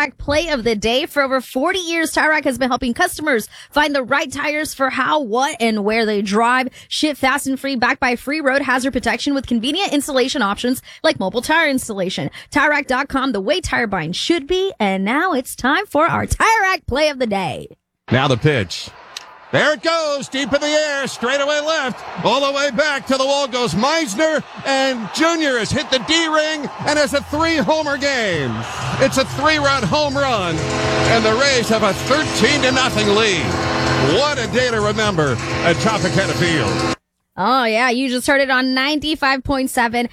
Rack Play of the Day. For over 40 years, Tire Rack has been helping customers find the right tires for how, what, and where they drive. Ship fast and free, backed by free road hazard protection with convenient installation options like mobile tire installation. TireRack.com, the way tire buying should be. And now it's time for our Tire Rack Play of the Day. Now the pitch. There it goes, deep in the air, straightaway left, all the way back to the wall goes Meisner, and Junior has hit the D-ring and has a 3-homer game. It's a 3-run home run, and the Rays have a 13-0 lead. What a day to remember at Tropicana Field. Oh, yeah. You just heard it on 95.7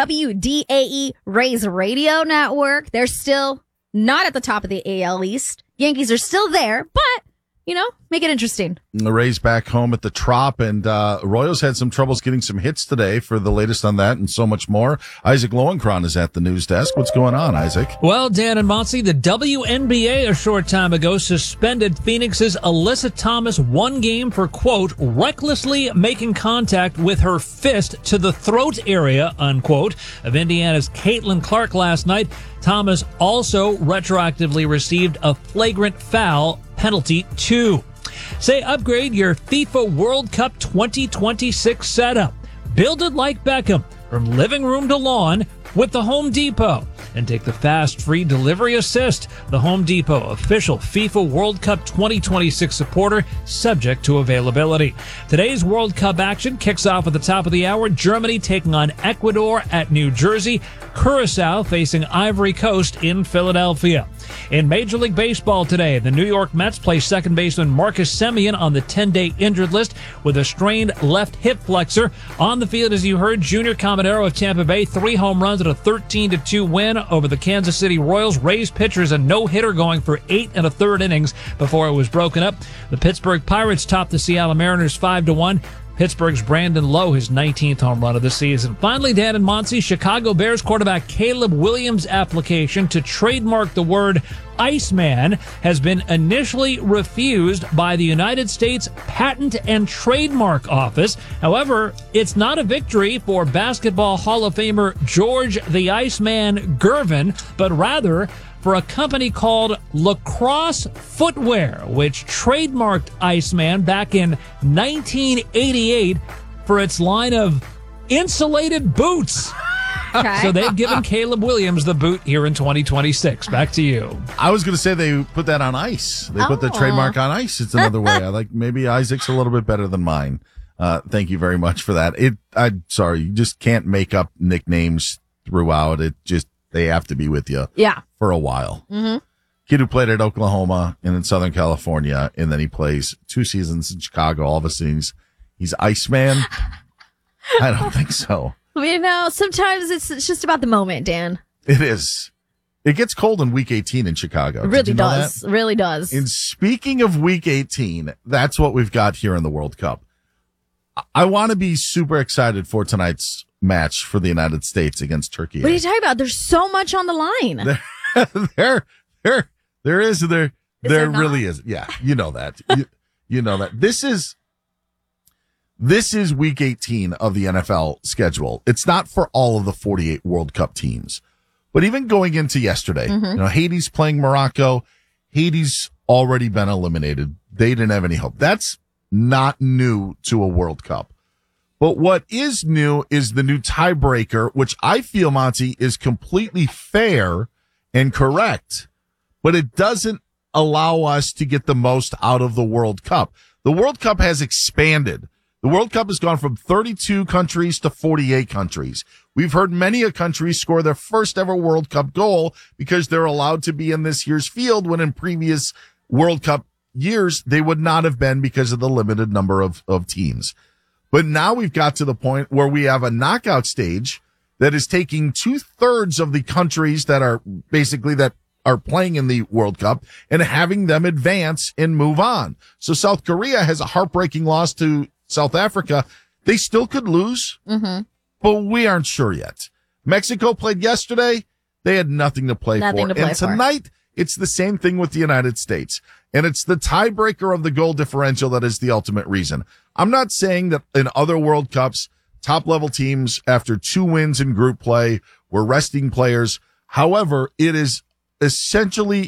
WDAE Rays Radio Network. They're still not at the top of the AL East. Yankees are still there, but, make it interesting. The Rays back home at the Trop, and Royals had some troubles getting some hits today. For the latest on that and so much more, Isaac Lowenkron is at the news desk. What's going on, Isaac? Well, Dan and Monty, the WNBA a short time ago suspended Phoenix's Alyssa Thomas one game for, quote, recklessly making contact with her fist to the throat area, unquote, of Indiana's Caitlin Clark last night. Thomas also retroactively received a flagrant foul penalty 2. Say upgrade your FIFA World Cup 2026 setup. Build it like Beckham, from living room to lawn with the Home Depot. And take the fast, free delivery assist. The Home Depot, official FIFA World Cup 2026 supporter, subject to availability. Today's World Cup action kicks off at the top of the hour. Germany taking on Ecuador at New Jersey. Curacao facing Ivory Coast in Philadelphia. In Major League Baseball today, the New York Mets play second baseman Marcus Semien on the 10-day injured list with a strained left hip flexor. On the field, as you heard, Junior Caminero of Tampa Bay, 3 home runs at a 13-2 win over the Kansas City Royals. Rays pitchers a no-hitter going for 8 1/3 innings before it was broken up. The Pittsburgh Pirates topped the Seattle Mariners 5-1. Pittsburgh's Brandon Lowe, his 19th home run of the season. Finally, Dan and Monty, Chicago Bears quarterback Caleb Williams' application to trademark the word Iceman has been initially refused by the United States Patent and Trademark Office. However, it's not a victory for Basketball Hall of Famer George the Iceman Gervin, but rather for a company called Lacrosse Footwear, which trademarked Iceman back in 1988 for its line of insulated boots. Okay. So they've given Caleb Williams the boot here in 2026. Back to you. I was going to say they put that on ice. They put the trademark on ice. It's another way. I like, maybe Isaac's a little bit better than mine. Thank you very much for that. I'm sorry. You just can't make up nicknames throughout. They have to be with you. Yeah. For a while. Mm-hmm. Kid who played at Oklahoma and in Southern California, and then he plays 2 seasons in Chicago. All of a sudden he's Iceman. I don't think so. Sometimes it's just about the moment, Dan. It is. It gets cold in week 18 in Chicago. It really does. It really does. And speaking of week 18, that's what we've got here in the World Cup. I want to be super excited for tonight's match for the United States against Turkey. What are you talking about? There's so much on the line. There really not? is. Yeah, you know that. You know that. This is week 18 of the NFL schedule. It's not for all of the 48 World Cup teams. But even going into yesterday, Haiti's playing Morocco. Haiti's already been eliminated. They didn't have any hope. That's not new to a World Cup. But what is new is the new tiebreaker, which I feel, Monty, is completely fair and correct, but it doesn't allow us to get the most out of the World Cup. The World Cup has expanded. The World Cup has gone from 32 countries to 48 countries. We've heard many a country score their first ever World Cup goal because they're allowed to be in this year's field when in previous World Cup years they would not have been because of the limited number of teams. But now we've got to the point where we have a knockout stage that is taking 2/3 of the countries that are playing in the World Cup and having them advance and move on. So South Korea has a heartbreaking loss to South Africa. They still could lose, but we aren't sure yet. Mexico played yesterday. They had nothing to play for. And tonight, it's the same thing with the United States. And it's the tiebreaker of the goal differential that is the ultimate reason. I'm not saying that in other World Cups, top-level teams, after 2 wins in group play, were resting players. However, it is essentially